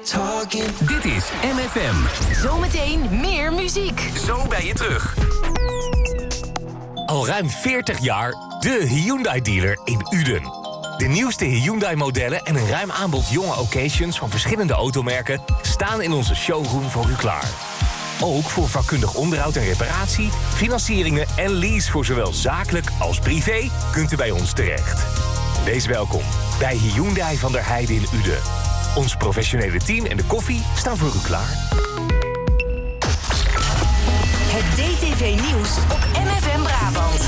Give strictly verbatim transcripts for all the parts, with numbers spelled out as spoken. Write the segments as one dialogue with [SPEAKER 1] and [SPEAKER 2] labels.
[SPEAKER 1] Dit is M F M.
[SPEAKER 2] Zometeen meer muziek.
[SPEAKER 1] Zo ben je terug. Al ruim veertig jaar de Hyundai-dealer in Uden. De nieuwste Hyundai-modellen en een ruim aanbod jonge occasions van verschillende automerken staan in onze showroom voor u klaar. Ook voor vakkundig onderhoud en reparatie, financieringen en lease voor zowel zakelijk als privé kunt u bij ons terecht. Wees welkom bij Hyundai van der Heijden in Uden. Ons professionele team en de koffie staan voor u klaar.
[SPEAKER 2] Het D T V-nieuws op M F M Brabant.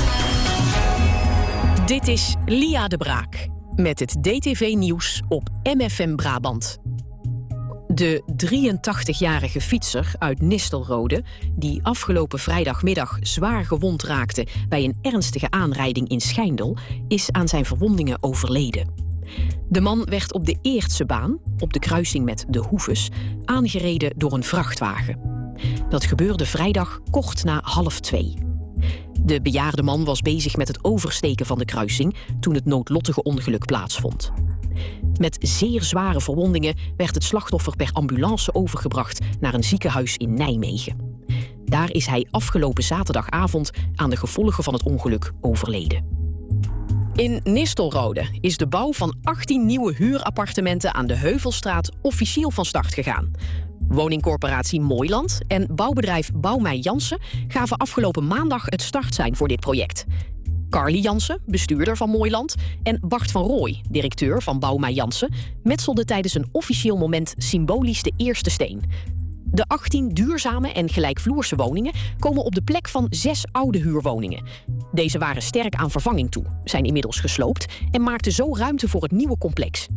[SPEAKER 3] Dit is Lia de Braak met het D T V-nieuws op M F M Brabant. De drieëntachtigjarige fietser uit Nistelrode, die afgelopen vrijdagmiddag zwaar gewond raakte bij een ernstige aanrijding in Schijndel, is aan zijn verwondingen overleden. De man werd op de Eertse baan, op de kruising met de Hoeves, aangereden door een vrachtwagen. Dat gebeurde vrijdag kort na half twee. De bejaarde man was bezig met het oversteken van de kruising toen het noodlottige ongeluk plaatsvond. Met zeer zware verwondingen werd het slachtoffer per ambulance overgebracht naar een ziekenhuis in Nijmegen. Daar is hij afgelopen zaterdagavond aan de gevolgen van het ongeluk overleden. In Nistelrode is de bouw van achttien nieuwe huurappartementen aan de Heuvelstraat officieel van start gegaan. Woningcorporatie Mooiland en bouwbedrijf Boumei Jansen gaven afgelopen maandag het startsein voor dit project. Carly Jansen, bestuurder van Mooiland, en Bart van Rooij, directeur van Boumei Jansen, metselden tijdens een officieel moment symbolisch de eerste steen. De achttien duurzame en gelijkvloerse woningen komen op de plek van zes oude huurwoningen. Deze waren sterk aan vervanging toe, zijn inmiddels gesloopt en maakten zo ruimte voor het nieuwe complex.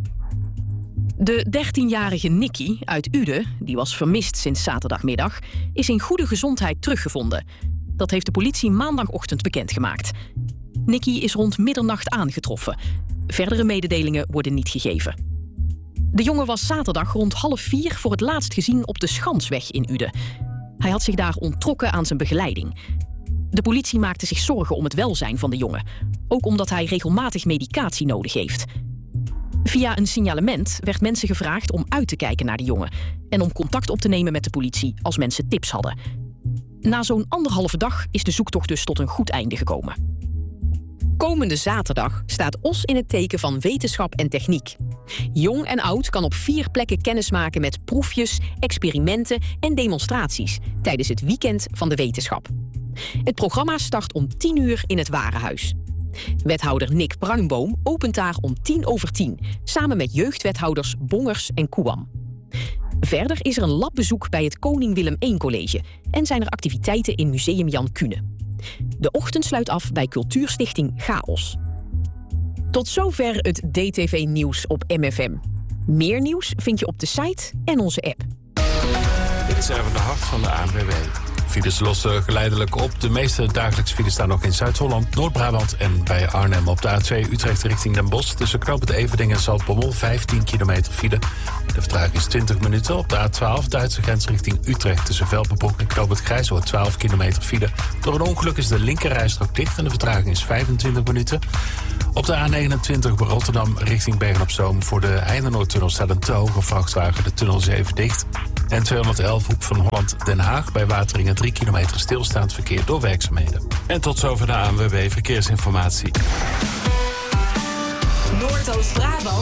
[SPEAKER 3] De dertienjarige Nicky uit Uden, die was vermist sinds zaterdagmiddag, is in goede gezondheid teruggevonden. Dat heeft de politie maandagochtend bekendgemaakt. Nicky is rond middernacht aangetroffen. Verdere mededelingen worden niet gegeven. De jongen was zaterdag rond half vier voor het laatst gezien op de Schansweg in Uden. Hij had zich daar onttrokken aan zijn begeleiding. De politie maakte zich zorgen om het welzijn van de jongen. Ook omdat hij regelmatig medicatie nodig heeft. Via een signalement werd mensen gevraagd om uit te kijken naar de jongen en om contact op te nemen met de politie als mensen tips hadden. Na zo'n anderhalve dag is de zoektocht dus tot een goed einde gekomen. Komende zaterdag staat Os in het teken van wetenschap en techniek. Jong en oud kan op vier plekken kennismaken met proefjes, experimenten en demonstraties tijdens het weekend van de wetenschap. Het programma start om tien uur in het Warenhuis. Wethouder Nick Bruinboom opent daar om tien over tien, samen met jeugdwethouders Bongers en Koeam. Verder is er een labbezoek bij het Koning Willem één College en zijn er activiteiten in Museum Jan Kuhne. De ochtend sluit af bij Cultuurstichting Chaos. Tot zover het D T V-nieuws op M F M. Meer nieuws vind je op de site en onze app.
[SPEAKER 4] Dit is even de hart van de A N W B. Files lossen geleidelijk op. De meeste dagelijkse files staan nog in Zuid-Holland, Noord-Brabant en bij Arnhem. Op de A twee Utrecht richting Den Bosch. Tussen knooppunt Everdingen en Zaltbommel vijftien kilometer file. De vertraging is twintig minuten. Op de A twaalf Duitse grens richting Utrecht. Tussen Velpenbroek en knooppunt Grijzoord twaalf kilometer file. Door een ongeluk is de linkerrijstrook dicht en de vertraging is vijfentwintig minuten. Op de A negenentwintig bij Rotterdam richting Bergen-op-Zoom. Voor de Eindenoordtunnel staat een te hoge vrachtwagen. De tunnel is even dicht. En tweehonderdelf Hoek van Holland-Den Haag bij Wateringen drie kilometer stilstaand verkeer door werkzaamheden. En tot zover de A N W B Verkeersinformatie.
[SPEAKER 2] Noordoost-Brabant.